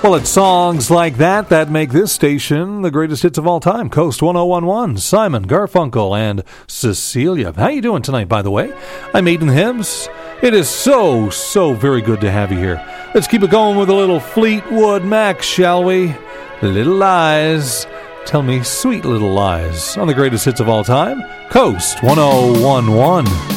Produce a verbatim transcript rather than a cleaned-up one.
Well, it's songs like that that make this station the greatest hits of all time. Coast one oh one one, Simon, Garfunkel, and Cecilia. How you doing tonight, by the way? I'm Aiden Hibbs. It is so, so very good to have you here. Let's keep it going with a little Fleetwood Mac, shall we? Little Lies. Tell me sweet little lies on the greatest hits of all time. Coast one oh one one.